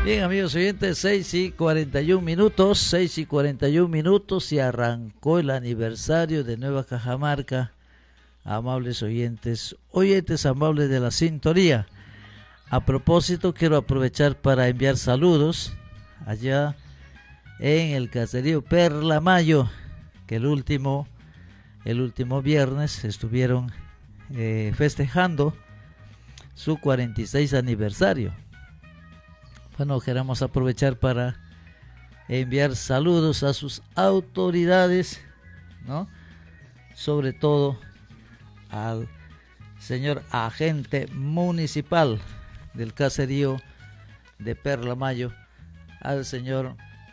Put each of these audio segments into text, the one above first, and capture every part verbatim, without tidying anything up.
Bien, amigos oyentes, seis y cuarenta y un minutos, seis y cuarenta y un minutos y arrancó el aniversario de Nueva Cajamarca. Amables oyentes, oyentes amables de la sintonía. A propósito, quiero aprovechar para enviar saludos allá en el caserío Perlamayo, que el último, el último viernes estuvieron eh, festejando su cuarenta y seis aniversario. Bueno, queremos aprovechar para enviar saludos a sus autoridades, ¿no? Sobre todo al señor agente municipal del caserío de Perlamayo, al señor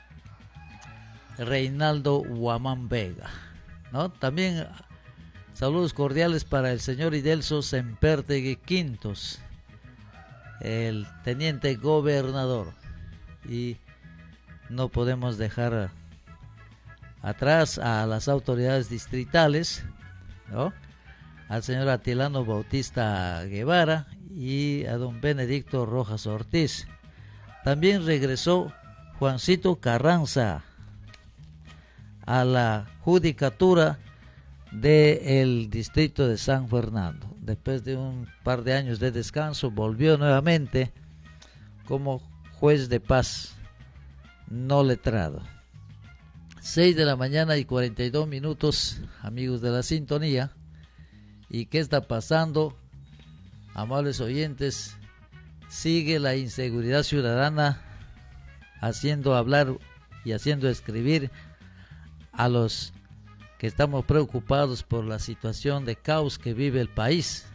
Reinaldo Guamán Vega, ¿no? También saludos cordiales para el señor Idelso Sempertegui Quintos, el teniente gobernador, y no podemos dejar atrás a las autoridades distritales, ¿no? Al señor Atilano Bautista Guevara y a don Benedicto Rojas Ortiz. También regresó Juancito Carranza a la judicatura del distrito de San Fernando. Después de un par de años de descanso, volvió nuevamente como juez de paz no letrado. seis de la mañana y cuarenta y dos minutos, amigos de la sintonía. ¿Y qué está pasando, amables oyentes? Sigue la inseguridad ciudadana haciendo hablar y haciendo escribir a los que estamos preocupados por la situación de caos que vive el país.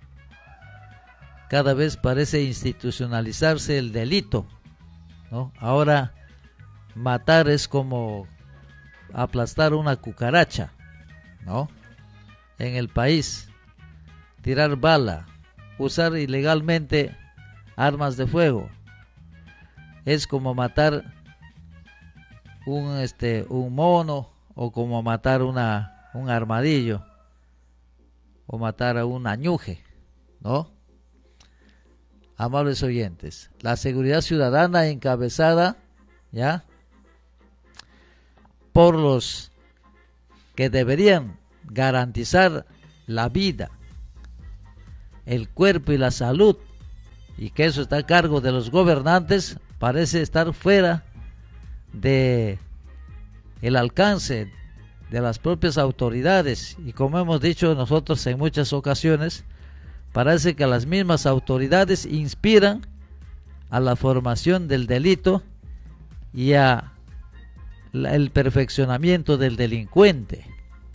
Cada vez parece institucionalizarse el delito, ¿no? Ahora matar es como aplastar una cucaracha, ¿no? En el país, tirar bala, usar ilegalmente armas de fuego, es como matar un este un mono, o como matar una un armadillo, o matar a un añuje, ¿no? Amables oyentes, la seguridad ciudadana encabezada, ¿ya?, por los que deberían garantizar la vida, el cuerpo y la salud, y que eso está a cargo de los gobernantes, parece estar fuera de el alcance de las propias autoridades. Y como hemos dicho nosotros en muchas ocasiones, parece que las mismas autoridades inspiran a la formación del delito y a la, el perfeccionamiento del delincuente.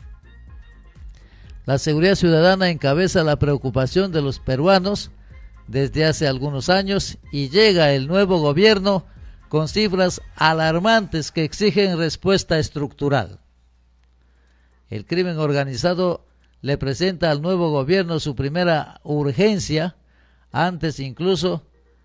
La seguridad ciudadana encabeza la preocupación de los peruanos desde hace algunos años, y llega el nuevo gobierno con cifras alarmantes que exigen respuesta estructural. El crimen organizado le presenta al nuevo gobierno su primera urgencia, antes incluso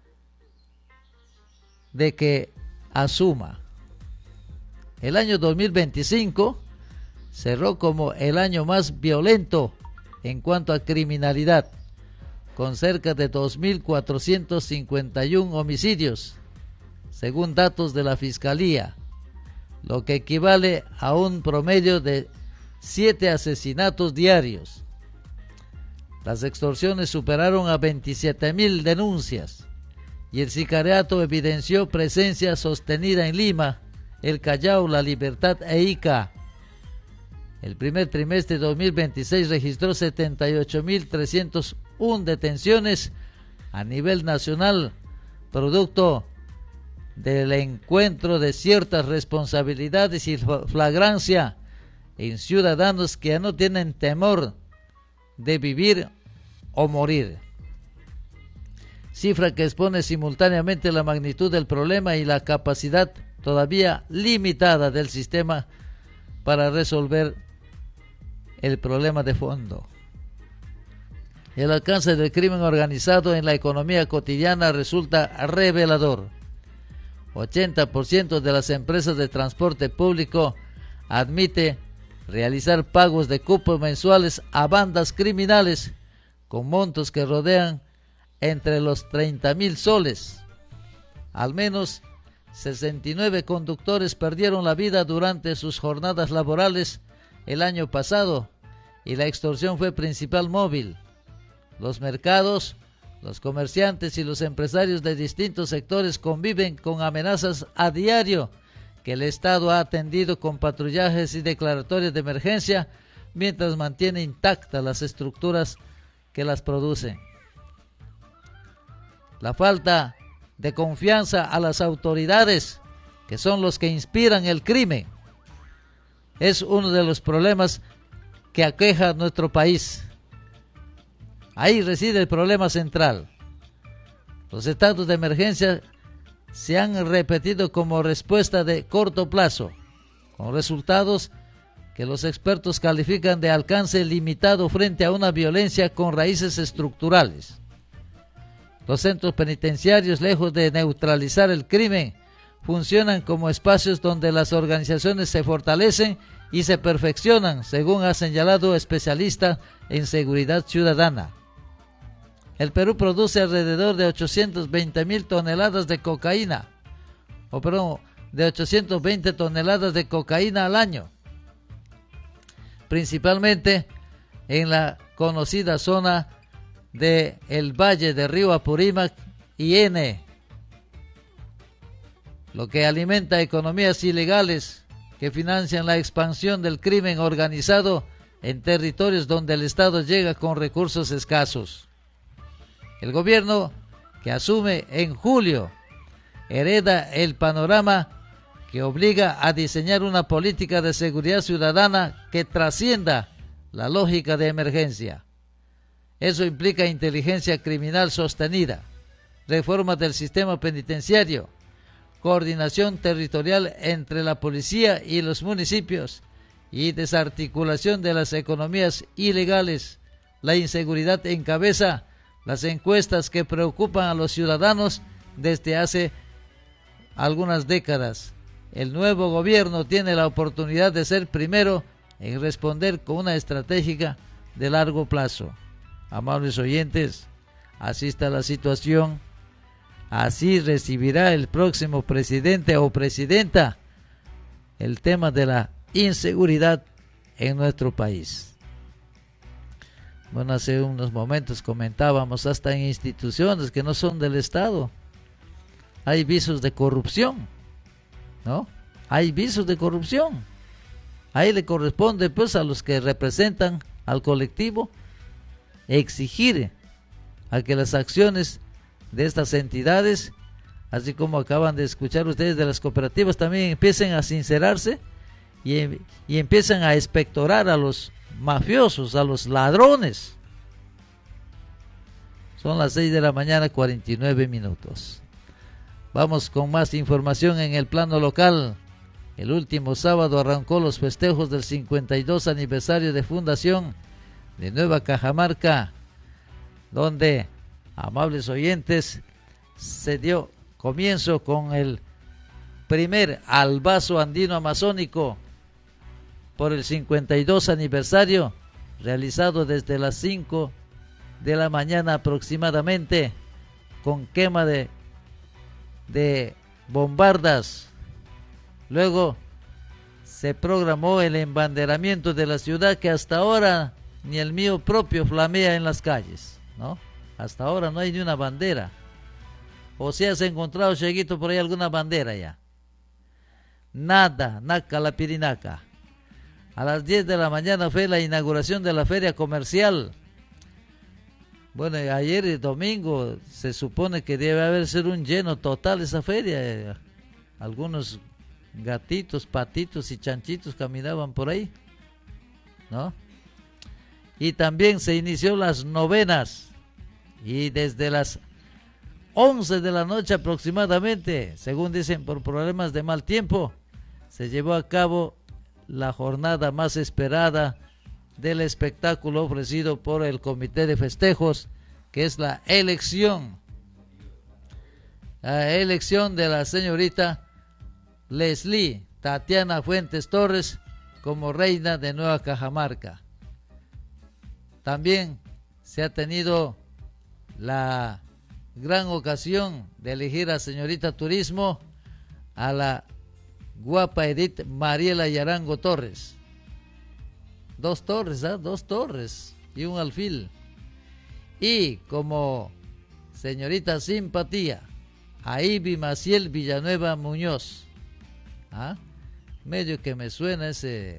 de que asuma. El año dos mil veinticinco cerró como el año más violento en cuanto a criminalidad, con cerca de dos mil cuatrocientos cincuenta y uno homicidios, según datos de la Fiscalía, lo que equivale a un promedio de siete asesinatos diarios. Las extorsiones superaron a veintisiete mil denuncias, y el sicariato evidenció presencia sostenida en Lima, El Callao, La Libertad e Ica. El primer trimestre de dos mil veintiséis registró setenta y ocho mil trescientas una detenciones a nivel nacional, producto del encuentro de ciertas responsabilidades y flagrancia en ciudadanos que ya no tienen temor de vivir o morir. Cifra que expone simultáneamente la magnitud del problema y la capacidad todavía limitada del sistema para resolver el problema de fondo. El alcance del crimen organizado en la economía cotidiana resulta revelador. ochenta por ciento de las empresas de transporte público admite realizar pagos de cupos mensuales a bandas criminales con montos que rodean entre los treinta mil soles Al menos sesenta y nueve conductores perdieron la vida durante sus jornadas laborales el año pasado y la extorsión fue principal móvil. Los mercados, los comerciantes y los empresarios de distintos sectores conviven con amenazas a diario que el Estado ha atendido con patrullajes y declaratorias de emergencia mientras mantiene intactas las estructuras que las producen. La falta de confianza a las autoridades, que son los que inspiran el crimen, es uno de los problemas que aqueja a nuestro país. Ahí reside el problema central. Los estados de emergencia se han repetido como respuesta de corto plazo, con resultados que los expertos califican de alcance limitado frente a una violencia con raíces estructurales. Los centros penitenciarios, lejos de neutralizar el crimen, funcionan como espacios donde las organizaciones se fortalecen y se perfeccionan, según ha señalado especialista en seguridad ciudadana. El Perú produce alrededor de ochocientas veinte mil toneladas de cocaína, o perdón, de ochocientas veinte toneladas de cocaína al año, principalmente en la conocida zona de el Valle de Río Apurímac y N, lo que alimenta economías ilegales que financian la expansión del crimen organizado en territorios donde el Estado llega con recursos escasos. El gobierno que asume en julio hereda el panorama que obliga a diseñar una política de seguridad ciudadana que trascienda la lógica de emergencia. Eso implica inteligencia criminal sostenida, reforma del sistema penitenciario, coordinación territorial entre la policía y los municipios y desarticulación de las economías ilegales. La inseguridad encabeza las encuestas que preocupan a los ciudadanos desde hace algunas décadas. El nuevo gobierno tiene la oportunidad de ser primero en responder con una estrategia de largo plazo. Amables oyentes, así está la situación. Así recibirá el próximo presidente o presidenta el tema de la inseguridad en nuestro país. Bueno, hace unos momentos comentábamos hasta en instituciones que no son del Estado hay visos de corrupción, ¿no? Hay visos de corrupción. Ahí le corresponde pues a los que representan al colectivo exigir a que las acciones de estas entidades, así como acaban de escuchar ustedes de las cooperativas, también empiecen a sincerarse y, y empiezan a expectorar a los mafiosos, a los ladrones. Son las seis de la mañana, cuarenta y nueve minutos. Vamos con más información en el plano local. El último sábado arrancó los festejos del cincuenta y dos aniversario de fundación de Nueva Cajamarca, donde, amables oyentes, se dio comienzo con el primer albazo andino amazónico por el cincuenta y dos aniversario, realizado desde las cinco de la mañana aproximadamente, con quema de, de bombardas. Luego se programó el embanderamiento de la ciudad, que hasta ahora ni el mío propio flamea en las calles, ¿no? Hasta ahora no hay ni una bandera. O si has encontrado, Cheguito, por ahí alguna bandera ya. Nada, naca la pirinaca. A las diez de la mañana fue la inauguración de la feria comercial. Bueno, ayer domingo se supone que debe haber sido un lleno total esa feria. Algunos gatitos, patitos y chanchitos caminaban por ahí, ¿no? Y también se inició las novenas. Y desde las once de la noche aproximadamente, según dicen por problemas de mal tiempo, se llevó a cabo la jornada más esperada del espectáculo ofrecido por el Comité de Festejos, que es la elección, la elección de la señorita Leslie Tatiana Fuentes Torres como reina de Nueva Cajamarca. También se ha tenido la gran ocasión de elegir a señorita Turismo, a la guapa Edith Mariela Yarango Torres. Dos torres, ¿eh? Dos torres y un alfil. Y como señorita Simpatía, a Ivy Maciel Villanueva Muñoz. ¿Ah? Medio que me suena ese,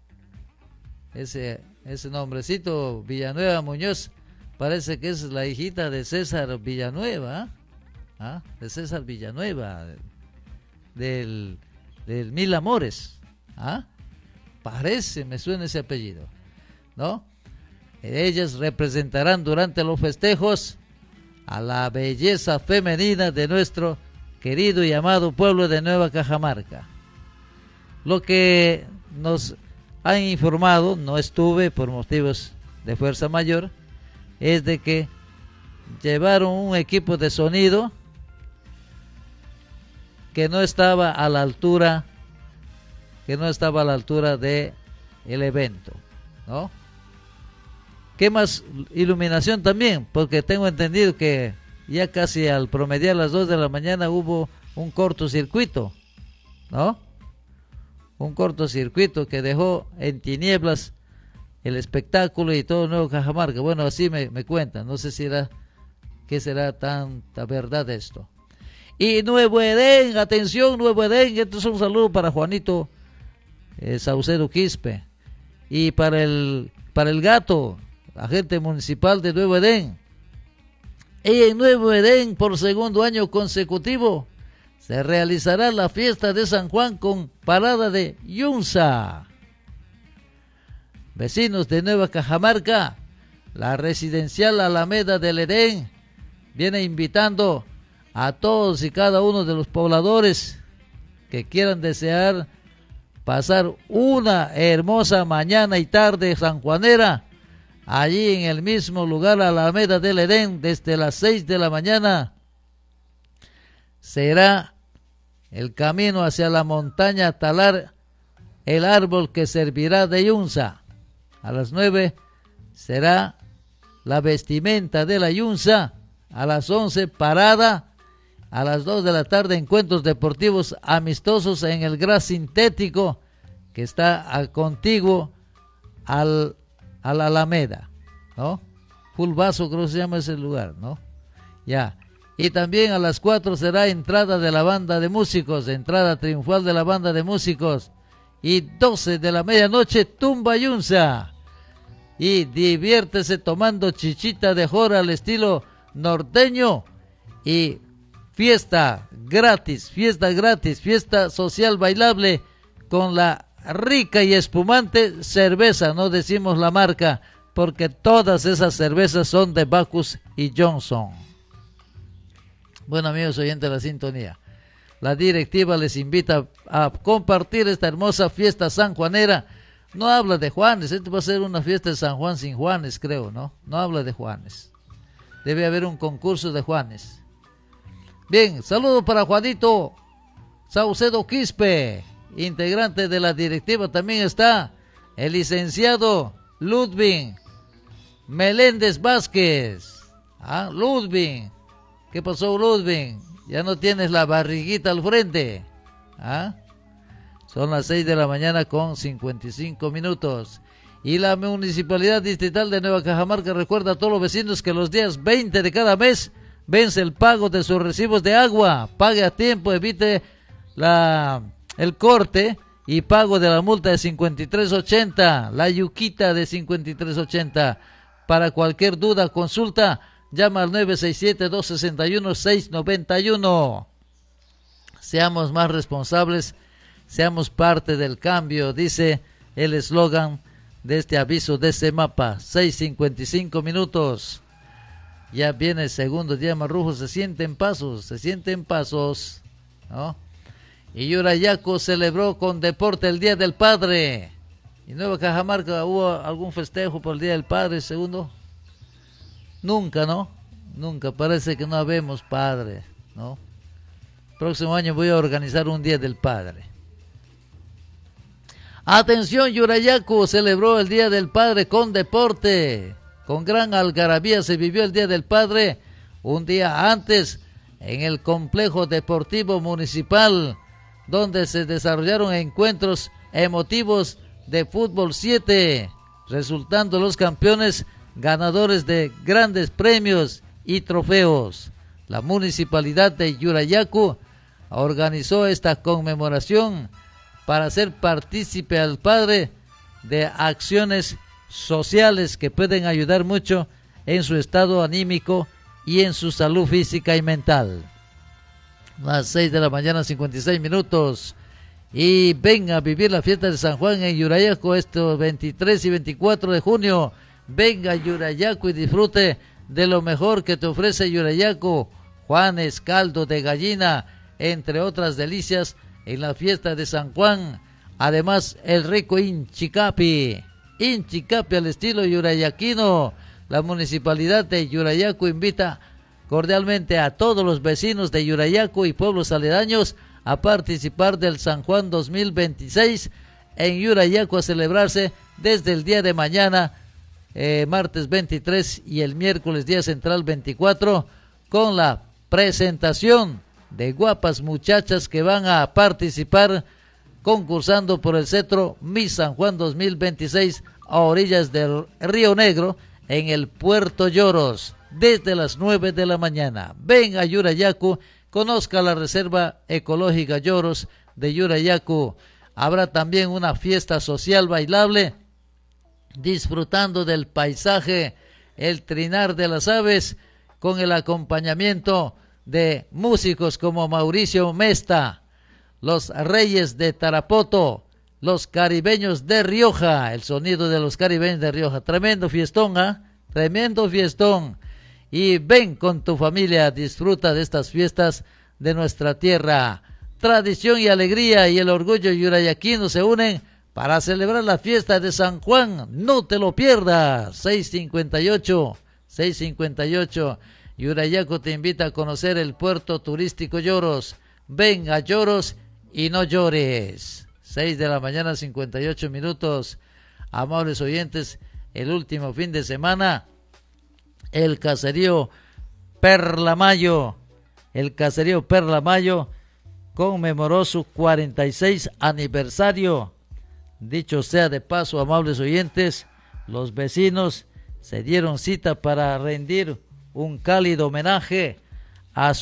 ese, ese nombrecito Villanueva Muñoz. Parece que es la hijita de César Villanueva. ¿Ah? De César Villanueva, del, del Mil Amores. ¿Ah? Parece, me suena ese apellido, ¿no? Ellas representarán durante los festejos a la belleza femenina de nuestro querido y amado pueblo de Nueva Cajamarca. Lo que nos han informado, no estuve por motivos de fuerza mayor, es de que llevaron un equipo de sonido que no estaba a la altura que no estaba a la altura de el evento, ¿no? ¿Qué más? Iluminación también, porque tengo entendido que ya casi al promediar las dos de la mañana hubo un cortocircuito, ¿no? Un cortocircuito que dejó en tinieblas el espectáculo y todo Nuevo Cajamarca. Bueno, así me, me cuentan, no sé si era, qué será tanta verdad esto. Y Nuevo Edén, atención Nuevo Edén, esto es un saludo para Juanito eh, Saucedo Quispe, y para el, para el gato, agente municipal de Nuevo Edén. Y en Nuevo Edén, por segundo año consecutivo, se realizará la fiesta de San Juan con parada de Yunza. Vecinos de Nueva Cajamarca, la residencial Alameda del Edén viene invitando a todos y cada uno de los pobladores que quieran desear pasar una hermosa mañana y tarde sanjuanera allí en el mismo lugar Alameda del Edén desde las seis de la mañana. Será el camino hacia la montaña talar el árbol que servirá de yunza. A las nueve será la vestimenta de la yunza. A las once parada. A las dos de la tarde encuentros deportivos amistosos en el gras sintético que está a, contiguo al, a la Alameda, ¿no? Fulvaso creo que se llama ese lugar, ¿no? Ya. Y también a las cuatro será entrada de la banda de músicos, entrada triunfal de la banda de músicos. Y doce de la medianoche, tumba yunza. Y diviértese tomando chichita de jora al estilo norteño. Y fiesta gratis, fiesta gratis, fiesta social bailable con la rica y espumante cerveza. No decimos la marca porque todas esas cervezas son de Bacchus y Johnson. Bueno, amigos oyentes de la sintonía, la directiva les invita a compartir esta hermosa fiesta sanjuanera. No habla de Juanes, esto va a ser una fiesta de San Juan sin Juanes, creo, ¿no? No habla de Juanes. Debe haber un concurso de Juanes. Bien, saludo para Juanito Saucedo Quispe, integrante de la directiva. También está el licenciado Ludwig Meléndez Vázquez. Ah, Ludwig. ¿Qué pasó, Ludwig? Ya no tienes la barriguita al frente. ¿Ah? Son las seis de la mañana con cincuenta y cinco minutos. Y la Municipalidad Distrital de Nueva Cajamarca recuerda a todos los vecinos que los días veinte de cada mes vence el pago de sus recibos de agua. Pague a tiempo, evite la, el corte y pago de la multa de cincuenta y tres ochenta, la yuquita de cincuenta y tres ochenta. Para cualquier duda, consulta, llama al nueve seis siete, dos seis uno, seis nueve uno. Seamos más responsables, seamos parte del cambio, dice el eslogan de este aviso, de este mapa. Seis cincuenta y cinco minutos. Ya viene el segundo día marrujo, se sienten pasos, se sienten pasos, ¿no? Y Yurayaco celebró con deporte el Día del Padre. ¿Y Nueva Cajamarca hubo algún festejo por el Día del Padre, segundo? Nunca, ¿no? Nunca, parece que no habemos padre, ¿no? Próximo año voy a organizar un Día del Padre. Atención, Yurayaco celebró el Día del Padre con deporte. Con gran algarabía se vivió el Día del Padre. un día antes en el complejo deportivo municipal, donde se desarrollaron encuentros emotivos de fútbol siete, resultando los campeones ganadores de grandes premios y trofeos. La municipalidad de Yurayacu organizó esta conmemoración para hacer partícipe al padre de acciones sociales que pueden ayudar mucho en su estado anímico y en su salud física y mental. Las seis de la mañana, cincuenta y seis minutos. Y ven a vivir la fiesta de San Juan en Yurayacu estos veintitrés y veinticuatro de junio. Venga a Yurayacu y disfrute de lo mejor que te ofrece Yurayacu. Juanes, caldo de gallina, entre otras delicias en la fiesta de San Juan. Además, el rico Inchicapi. Inchicapi al estilo yurayaquino. La municipalidad de Yurayacu invita cordialmente a todos los vecinos de Yurayacu y pueblos aledaños a participar del San Juan dos mil veintiséis en Yurayacu, a celebrarse desde el día de mañana, eh, martes veintitrés, y el miércoles día central veinticuatro, con la presentación de guapas muchachas que van a participar concursando por el cetro Miss San Juan dos mil veintiséis a orillas del Río Negro en el Puerto Lloros desde las nueve de la mañana. Ven a Yurayacu, conozca la Reserva Ecológica Lloros de Yurayacu. Habrá también una fiesta social bailable, disfrutando del paisaje, el trinar de las aves, con el acompañamiento de músicos como Mauricio Mesta, los Reyes de Tarapoto, los Caribeños de Rioja, el sonido de los Caribeños de Rioja. Tremendo fiestón, ¿ah? ¿eh? Tremendo fiestón. Y ven con tu familia, disfruta de estas fiestas de nuestra tierra. Tradición y alegría y el orgullo yurayaquino se unen para celebrar la fiesta de San Juan. No te lo pierdas. seis cincuenta y ocho, seis cincuenta y ocho. Yurayacu te invita a conocer el puerto turístico Lloros. Ven a Lloros y no llores. seis de la mañana, cincuenta y ocho minutos. Amables oyentes, el último fin de semana, el caserío Perlamayo, el caserío Perlamayo conmemoró su cuarenta y seis aniversario. Dicho sea de paso, amables oyentes, los vecinos se dieron cita para rendir un cálido homenaje a su